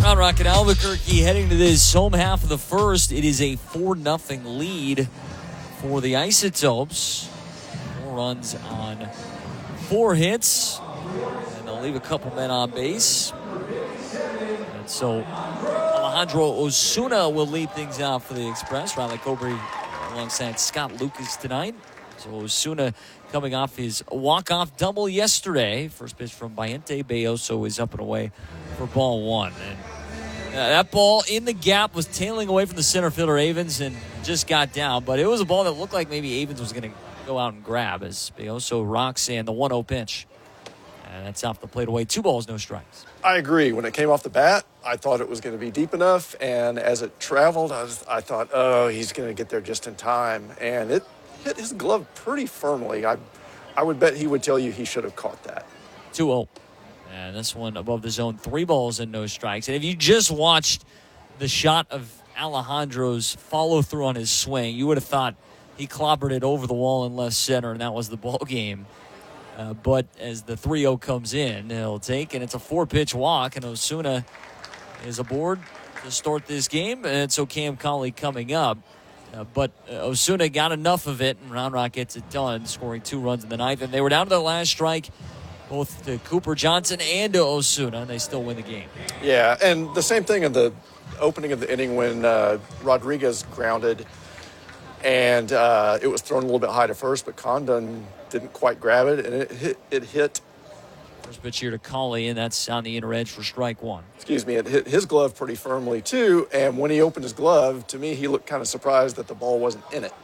Round Rock and Albuquerque heading to this home half of the first. It is a 4-0 lead for the Isotopes. 4 runs on 4 hits. And they'll leave a couple men on base. And so Alejandro Osuna will lead things out for the Express. Riley Cobrey alongside Scott Lucas tonight. So Osuna coming off his walk-off double yesterday. First pitch from Bayente Belloso is up and away for ball 1. And that ball in the gap was tailing away from the center fielder Avens and just got down. But it was a ball that looked like maybe Avens was going to go out and grab as Belloso rocks in the 1-0 pitch. And that's off the plate away. 2 balls, no strikes. I agree. When it came off the bat, I thought it was going to be deep enough. And as it traveled, I thought, oh, he's going to get there just in time. And it hit his glove pretty firmly. I would bet he would tell you he should have caught that. 2-0. And this one above the zone, 3 balls and no strikes. And if you just watched the shot of Alejandro's follow-through on his swing, you would have thought he clobbered it over the wall in left center, and that was the ball game. But as the 3-0 comes in, he'll take, and it's a 4-pitch walk, and Osuna is aboard to start this game. And so Cam Conley coming up. But Osuna got enough of it, and Round Rock gets it done, scoring 2 runs in the 9th. And they were down to the last strike, both to Cooper Johnson and to Osuna, and they still win the game. Yeah, and the same thing in the opening of the inning when Rodriguez grounded, and it was thrown a little bit high to first, but Condon didn't quite grab it, and it hit. First pitch here to Conley, and that's on the inner edge for strike 1. Excuse me, it hit his glove pretty firmly, too, and when he opened his glove, to me, he looked kind of surprised that the ball wasn't in it.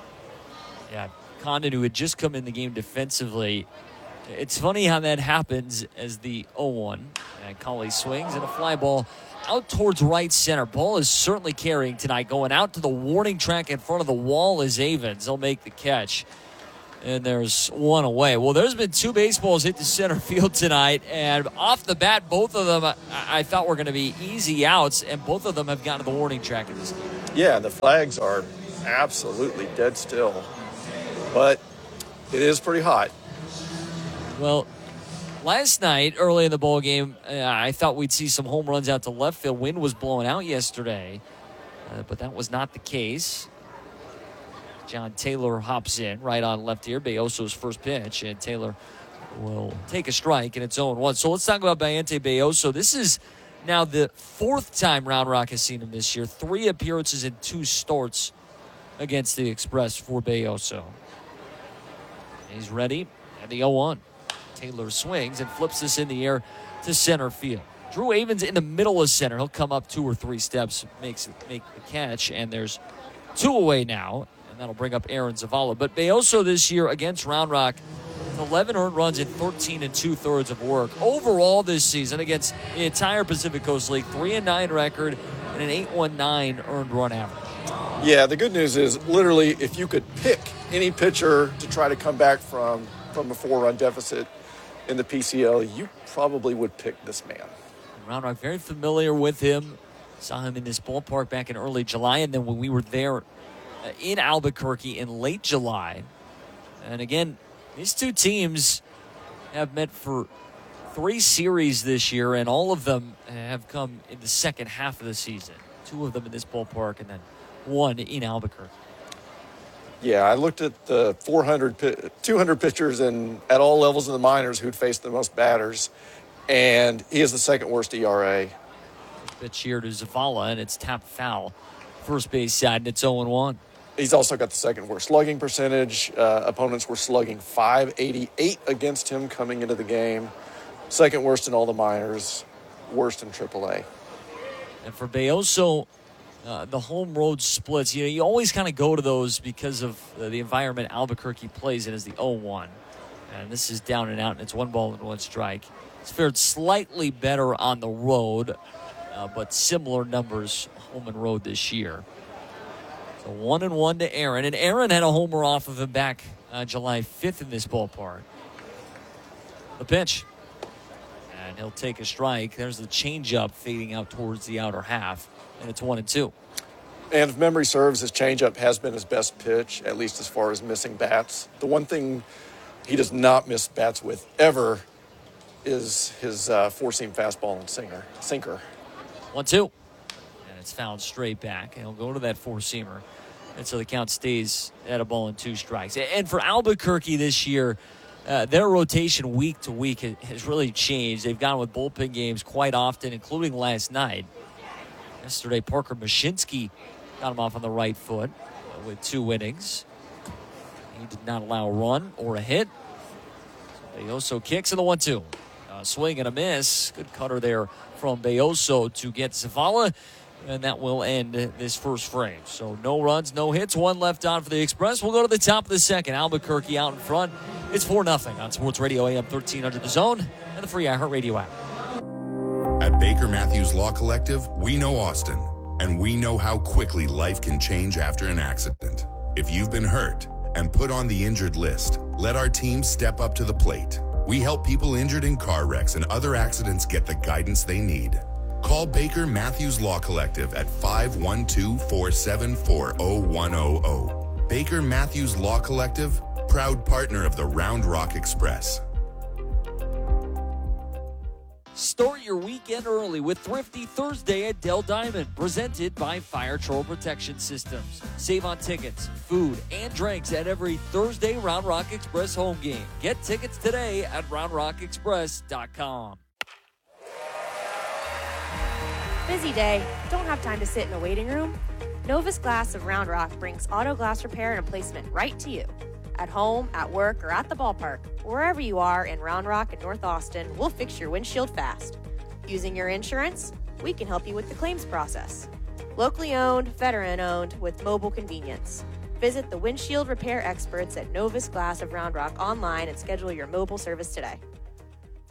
Yeah, Condon, who had just come in the game defensively. It's funny how that happens as the 0-1. And Conley swings, and a fly ball out towards right center. Ball is certainly carrying tonight. Going out to the warning track in front of the wall is Avens. They'll make the catch. And there's 1 away. Well, there's been 2 baseballs hit to center field tonight. And off the bat, both of them I thought were going to be easy outs. And both of them have gotten to the warning track in this game. Yeah, the flags are absolutely dead still. But it is pretty hot. Well, last night, early in the ball game, I thought we'd see some home runs out to left field. Wind was blowing out yesterday, but that was not the case. John Taylor hops in right on left here. Belloso's first pitch, and Taylor will take a strike, and it's 0-1. So let's talk about Bayente Belloso. This is now the 4th time Round Rock has seen him this year. 3 appearances and 2 starts against the Express for Belloso. He's ready at the 0-1. Taylor swings and flips this in the air to center field. Drew Avens in the middle of center. He'll come up 2 or 3 steps, make the catch, and there's 2 away now, and that'll bring up Aaron Zavala. But Belloso this year against Round Rock, 11 earned runs in 13 2/3 of work. Overall this season against the entire Pacific Coast League, 3-9 record and an 8.19 earned run average. Yeah, the good news is literally if you could pick any pitcher to try to come back from a 4-run deficit in the PCL, you probably would pick this man. Round Rock very familiar with him. Saw him in this ballpark back in early July, and then when we were there in Albuquerque in late July. And again, these 2 teams have met for 3 series this year, and all of them have come in the second half of the season. 2 of them in this ballpark, and then 1 in Albuquerque. Yeah, I looked at the 200 pitchers at all levels of the minors who'd faced the most batters, and he is the 2nd worst ERA. Pitch here to Zavala, and it's tapped foul. First base side, and it's 0-1. He's also got the 2nd worst slugging percentage. Opponents were slugging .588 against him coming into the game. 2nd worst in all the minors, worst in AAA. And for Belloso, the home road splits, you always kind of go to those because of the environment Albuquerque plays in as the 0-1. And this is down and out, and it's 1 ball and 1 strike. It's fared slightly better on the road, but similar numbers home and road this year. So 1-1 to Aaron. And Aaron had a homer off of him back July 5th in this ballpark. The pitch. And he'll take a strike. There's the changeup fading out towards the outer half. And it's 1-2. And if memory serves, his changeup has been his best pitch, at least as far as missing bats. The one thing he does not miss bats with ever is his four-seam fastball and sinker. 1-2. And it's fouled straight back. And he'll go to that four-seamer. And so the count stays at a ball and 2 strikes. And for Albuquerque this year, their rotation week to week has really changed. They've gone with bullpen games quite often, including last night. Yesterday, Parker Mashinsky got him off on the right foot with 2 innings. He did not allow a run or a hit. Belloso kicks in the 1-2. Swing and a miss. Good cutter there from Belloso to get Zavala. And that will end this first frame. So no runs, no hits, 1 left on for the Express. We'll go to the top of the second. Albuquerque out in front. It's 4-0 on Sports Radio AM 1300 The Zone and the free iHeartRadio app. At Baker Matthews Law Collective, we know Austin, and we know how quickly life can change after an accident. If you've been hurt and put on the injured list, let our team step up to the plate. We help people injured in car wrecks and other accidents get the guidance they need. Call Baker Matthews Law Collective at 512-474-0100. Baker Matthews Law Collective, proud partner of the Round Rock Express. Start your weekend early with Thrifty Thursday at Dell Diamond, presented by Fire Troll Protection Systems. Save on tickets, food, and drinks at every Thursday Round Rock Express home game. Get tickets today at RoundRockExpress.com. Busy day? Don't have time to sit in a waiting room? Novus Glass of Round Rock brings auto glass repair and replacement right to you. At home, at work, or at the ballpark, wherever you are in Round Rock and North Austin, we'll fix your windshield fast. Using your insurance, we can help you with the claims process. Locally owned, veteran-owned, with mobile convenience. Visit the windshield repair experts at Novus Glass of Round Rock online and schedule your mobile service today.